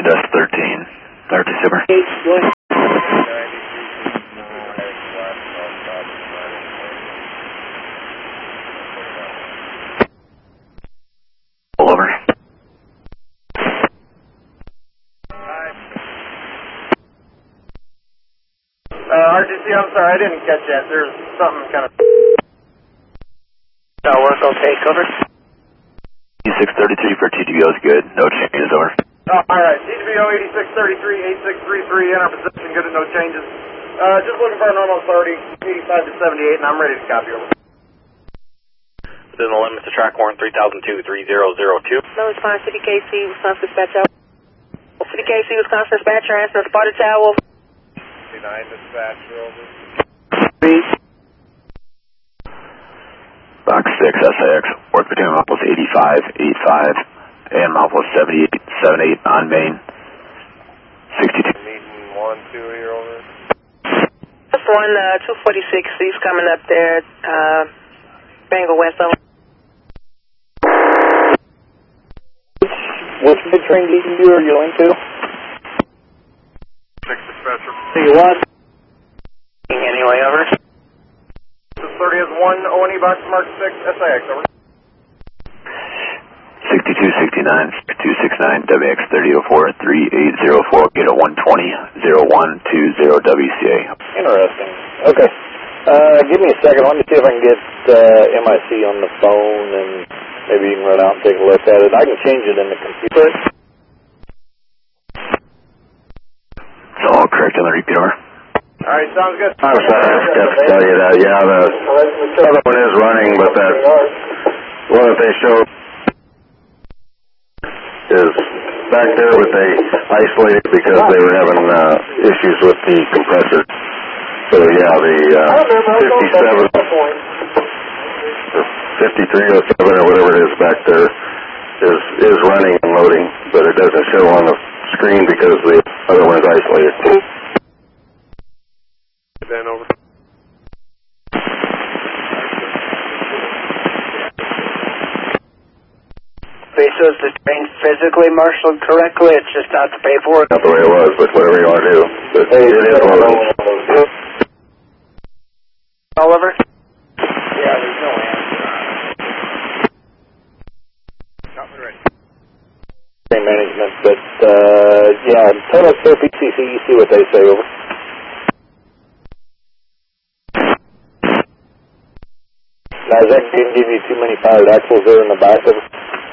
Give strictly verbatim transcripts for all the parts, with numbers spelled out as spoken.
Wind S thirteen. R T Super. Pull over. Uh, R T C, I'm sorry, I didn't catch that. There's something kind of... That'll work, I'll take over. E six thirty-three for T D B O is good. No changes, over. Oh, alright, T D B O eighty-six thirty-three, eighty-six thirty-three, in our position, good and no changes. Uh, just looking for our normal authority, eighty-five to seventy-eight, and I'm ready to copy over. Within the limits of track horn three thousand two, three zero zero two. No response, City K C, Wisconsin Dispatch Tower. City K C, Wisconsin Dispatcher, answer spotted tower. nine Dispatcher, over. Three. Box six, S I X, work between Mouthpost eighty-five, eighty-five, and Mouthpost seventy-eight, seventy-eight on main. sixty-two. Meeting one, two here, over. That's one, uh, two forty-six, he's coming up there, uh, Bengal West, over. Which mid-train D C U are you linked to? six Dispatcher. See what? Anyway, over. thirty is one, O N E box mark six, S I X, over. sixty-two sixty-nine, two sixty-nine, W X thirty oh four, three eight zero four, get a one twenty, zero one two zero W C A. Interesting. Okay. Uh, give me a second. Let me see if I can get uh, M I C on the phone and maybe you can run out and take a look at it. I can change it in the computer. It's all correct on the repeat, over. Alright, sounds good. I'm sorry, I forgot to tell you that. Yeah, the other one is running, but that one that they showed is back there, but they isolated because they were having uh, issues with the compressor. So yeah, the uh, fifty-seven, or fifty-three oh seven or whatever it is back there is is running and loading, but it doesn't show on the screen because the other one is isolated. Then over. Okay, so is the train physically marshaled correctly? It's just not the paperwork? Not the way it was, but whatever you want to do. But it is loading. Oliver? Yeah, there's no answer. Copy ready. Train management, but uh, yeah, tell us their P C C, you see what they say, over. Now, is that going to give you too many fired axles there in the back of it?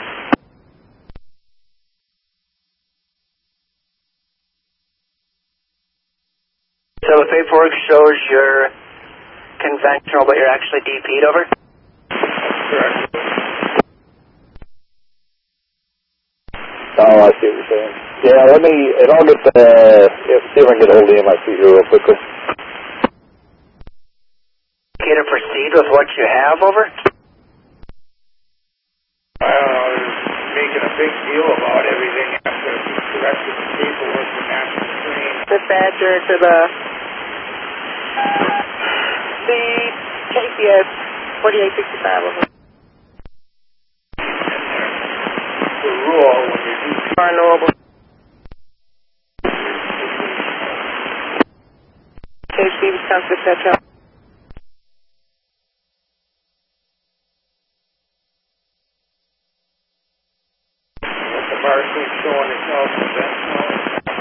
So the paperwork shows you're conventional, but you're actually D P'd, over? Correct. Oh, I see what you're saying. Yeah, let me, and I'll get the, if, see if I can get a hold of the M I C here real quickly. Okay to proceed with what you have, over? I don't know, they're making a big deal about everything after correcting the paperwork and national train. Dispatcher to the, the K C S forty-eight sixty-five, over. The rule when you do Unknowable. K C, Wisconsin Dispatch Tower. the marshal showing it's all conventional.